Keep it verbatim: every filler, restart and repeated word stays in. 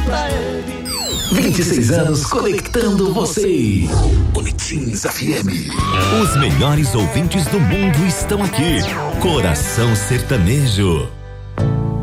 vinte e seis anos conectando você. Boletins F M. Os melhores ouvintes do mundo estão aqui. Coração Sertanejo.